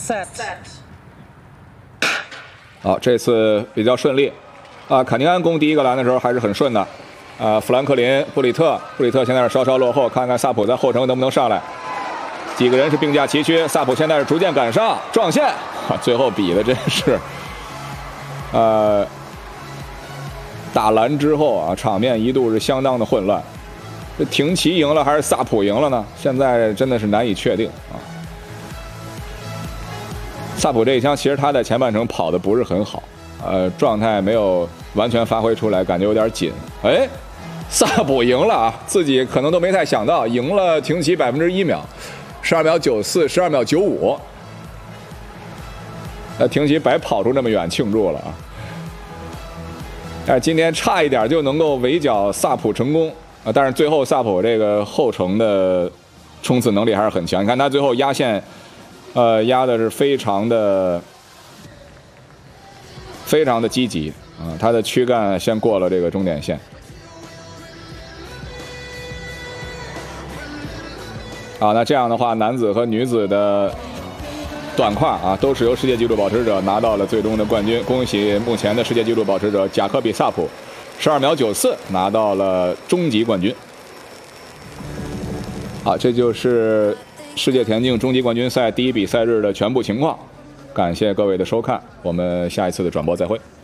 好，这次比较顺利，坎宁安攻第一个篮的时候还是很顺的，富兰克林、布里特现在是稍稍落后，看看萨普在后程能不能上来。几个人是并驾齐驱，萨普现在是逐渐赶上撞线，最后比的真是，打篮之后场面一度是相当的混乱，这廷奇赢了还是萨普赢了呢？现在真的是难以确定啊。萨普这一枪其实他在前半程跑的不是很好，状态没有完全发挥出来，感觉有点紧。哎，萨普赢了啊，自己可能都没太想到，赢了廷奇1秒，12秒94，12秒95。廷奇白跑出这么远庆祝了啊！但是今天差一点就能够围剿萨普成功啊！但是最后萨普这个后程的冲刺能力还是很强，你看他最后压线。压的是非常的积极啊，他的躯干先过了这个终点线。那这样的话，男子和女子的短跨都是由世界纪录保持者拿到了最终的冠军。恭喜目前的世界纪录保持者贾科比·萨普，12秒94拿到了终极冠军。好，这就是世界田径终极冠军赛第一比赛日的全部情况，感谢各位的收看，我们下一次的转播再会。